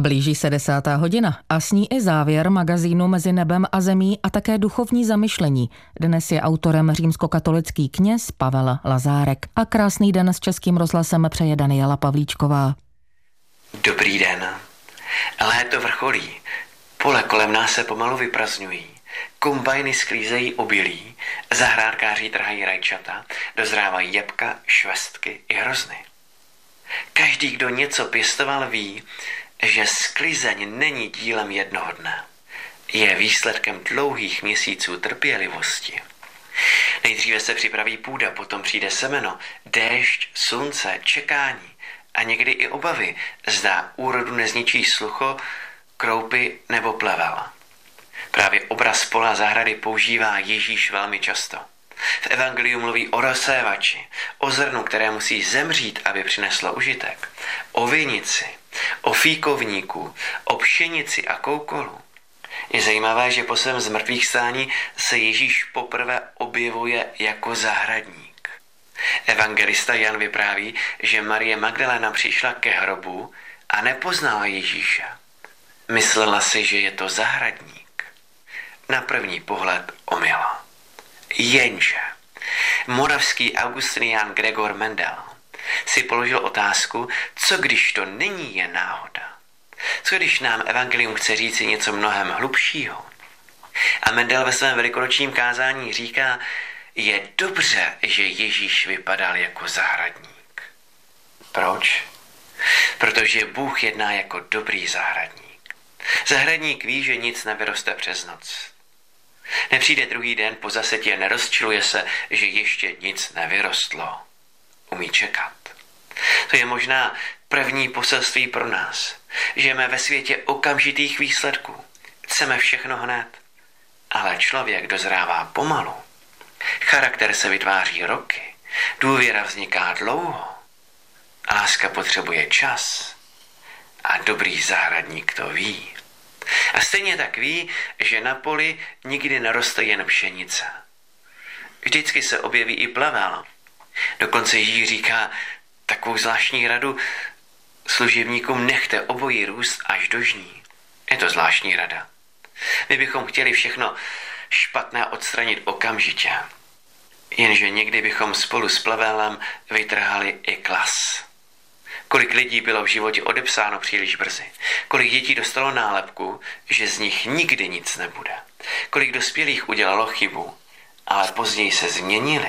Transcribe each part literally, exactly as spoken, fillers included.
Blíží se desátá hodina a s ní i závěr magazínu Mezi nebem a zemí a také duchovní zamyšlení. Dnes je autorem římskokatolický kněz Pavel Lazárek. A krásný den s Českým rozhlasem přeje Daniela Pavlíčková. Dobrý den. Léto vrcholí. Pole kolem nás se pomalu vyprazňují. Kombajny sklízejí obilí, zahrádkáři trhají rajčata, dozrávají jabka, švestky i hrozny. Každý, kdo něco pěstoval, ví, že sklizeň není dílem jednoho dne. Je výsledkem dlouhých měsíců trpělivosti. Nejdříve se připraví půda, potom přijde semeno, déšť, slunce, čekání a někdy i obavy, zda úrodu nezničí slucho, kroupy nebo plevel. Právě obraz pola a zahrady používá Ježíš velmi často. V evangeliu mluví o rozsévači, o zrnu, které musí zemřít, aby přineslo užitek, o vinici, o fíkovníku, o pšenici a koukolu. Je zajímavé, že po svém zmrtvýchvstání se Ježíš poprvé objevuje jako zahradník. Evangelista Jan vypráví, že Marie Magdalena přišla ke hrobu a nepoznala Ježíše. Myslela si, že je to zahradník. Na první pohled omyla. Jenže moravský augustinián Gregor Mendel si položil otázku, co když to není jen náhoda. Co když nám evangelium chce říci něco mnohem hlubšího. A Mendel ve svém velikonočním kázání říká, je dobře, že Ježíš vypadal jako zahradník. Proč? Protože Bůh jedná jako dobrý zahradník. Zahradník ví, že nic nevyroste přes noc. Nepřijde druhý den po zasetě, nerozčiluje se, že ještě nic nevyrostlo. Umí čekat. To je možná první poselství pro nás. Žijeme ve světě okamžitých výsledků. Chceme všechno hned. Ale člověk dozrává pomalu. Charakter se vytváří roky. Důvěra vzniká dlouho. Láska potřebuje čas. A dobrý zahradník to ví. A stejně tak ví, že na poli nikdy neroste jen pšenice. Vždycky se objeví i plevel. Dokonce Ježíš říká takovou zvláštní radu, služebníkům nechte obojí růst až do žní. Je to zvláštní rada. My bychom chtěli všechno špatné odstranit okamžitě. Jenže někdy bychom spolu s plevelem vytrhali i klas. Kolik lidí bylo v životě odepsáno příliš brzy. Kolik dětí dostalo nálepku, že z nich nikdy nic nebude. Kolik dospělých udělalo chybu, ale později se změnili.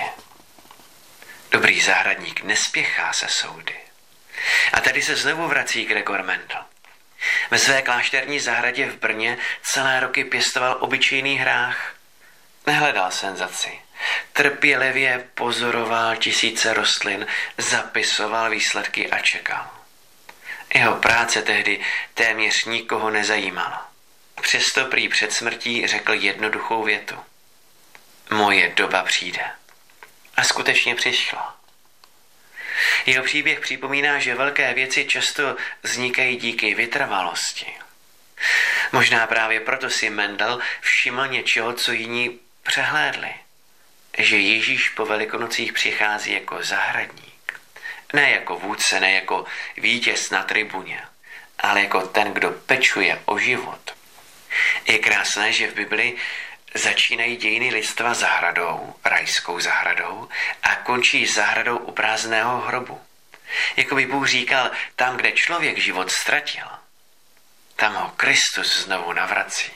Dobrý zahradník nespěchá se soudy. A tady se znovu vrací Gregor Mendel. Ve své klášterní zahradě v Brně celé roky pěstoval obyčejný hrách. Nehledal senzaci. Trpělivě pozoroval tisíce rostlin, zapisoval výsledky a čekal. Jeho práce tehdy téměř nikoho nezajímala. Přesto prý před smrtí řekl jednoduchou větu. Moje doba přijde. A skutečně přišla. Jeho příběh připomíná, že velké věci často vznikají díky vytrvalosti. Možná právě proto si Mendel všiml něčeho, co jiní přehlédli. Že Ježíš po Velikonocích přichází jako zahradník. Ne jako vůdce, ne jako vítěz na tribuně, ale jako ten, kdo pečuje o život. Je krásné, že v Bibli začínají dějiny lidstva zahradou, rajskou zahradou, a končí zahradou u prázdného hrobu. Jako by Bůh říkal, tam, kde člověk život ztratil, tam ho Kristus znovu navrací.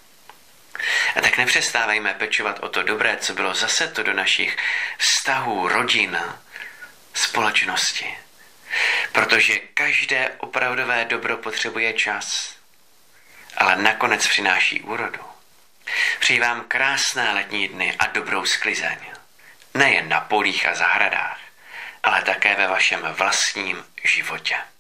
A tak nepřestávejme pečovat o to dobré, co bylo zaseto do našich vztahů, rodin, společnosti. Protože každé opravdové dobro potřebuje čas, ale nakonec přináší úrodu. Přeji vám krásné letní dny a dobrou sklizeň. Nejen na polích a zahradách, ale také ve vašem vlastním životě.